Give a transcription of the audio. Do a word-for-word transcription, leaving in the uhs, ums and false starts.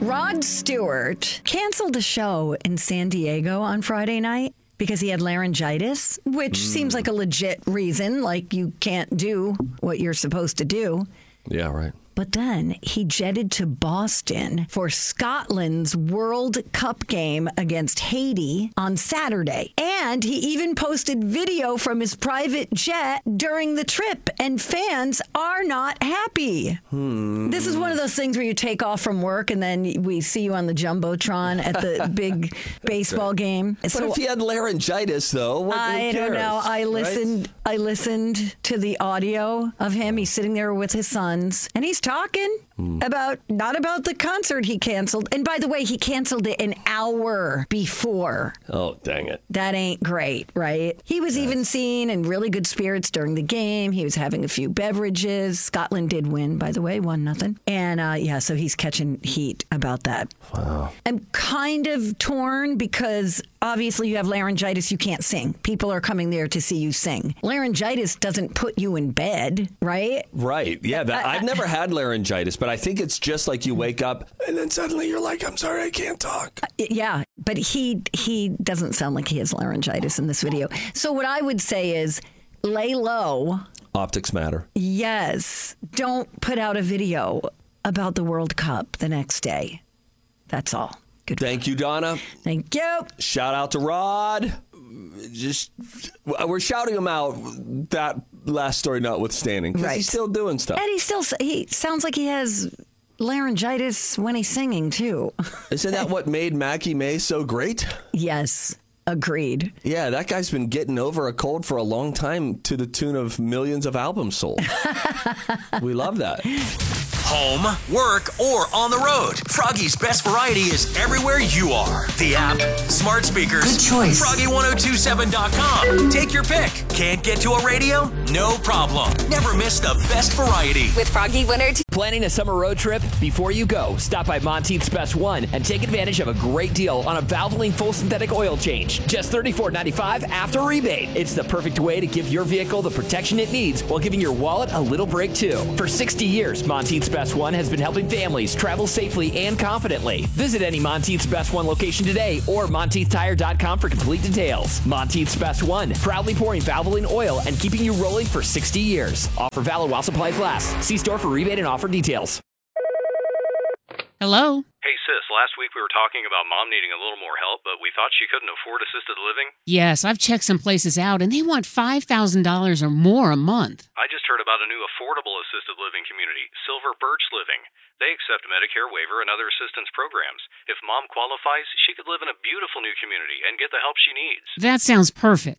Rod Stewart canceled a show in San Diego on Friday night because he had laryngitis, which mm. seems like a legit reason, like you can't do what you're supposed to do. Yeah, right. But then he jetted to Boston for Scotland's World Cup game against Haiti on Saturday. And he even posted video from his private jet during the trip, and fans are not happy. Hmm. This is one of those things where you take off from work and then we see you on the Jumbotron at the big baseball right. game. But so if he had laryngitis, though, what, I who cares, don't know. I listened. Right? I listened to the audio of him. He's sitting there with his sons, and he's talking mm. about not about the concert he canceled. And by the way, he canceled it an hour before. Oh, dang it. That ain't great, right? He was yes. even seen in really good spirits during the game. He was having a few beverages. Scotland did win, by the way, one nothing. And uh, yeah, so he's catching heat about that. Wow. I'm kind of torn because obviously you have laryngitis, you can't sing. People are coming there to see you sing. Laryngitis doesn't put you in bed, right? Right. Yeah, that, I've never had laryngitis, but I think it's just like you wake up and then suddenly you're like, I'm sorry, I can't talk. Yeah, but he he doesn't sound like he has laryngitis in this video. So what I would say is lay low. Optics matter. Yes. Don't put out a video about the World Cup the next day. That's all. Good. Thank you, Donna. Thank you. Shout out to Rod. Just we're shouting him out. That last story notwithstanding, because right. he's still doing stuff, and he still he sounds like he has laryngitis when he's singing too. Isn't that what made Mackie May so great? Yes. Agreed. Yeah, that guy's been getting over a cold for a long time to the tune of millions of albums sold. We love that. Home, work, or on the road. Froggy's Best Variety is everywhere you are. The app, smart speakers, good choice. Froggy ten twenty-seven dot com. Take your pick. Can't get to a radio? No problem. Never miss the best variety. With Froggy ten twenty-seven. Planning a summer road trip? Before you go, stop by Monteith's Best One and take advantage of a great deal on a Valvoline full synthetic oil change. Just thirty-four ninety-five after rebate. It's the perfect way to give your vehicle the protection it needs while giving your wallet a little break too. For sixty years, Monteith's Best One has been helping families travel safely and confidently. Visit any Monteith's Best One location today or Monteith Tire dot com for complete details. Monteith's Best One, proudly pouring Valvoline oil and keeping you rolling for sixty years. Offer valid while supplies last. See store for rebate and offer details. Hello? Hey, sis, last week we were talking about mom needing a little more help, but we thought she couldn't afford assisted living. Yes, I've checked some places out, and they want five thousand dollars or more a month. I just heard about a new affordable assisted living community, Silver Birch Living. They accept Medicare waiver and other assistance programs. If mom qualifies, she could live in a beautiful new community and get the help she needs. That sounds perfect.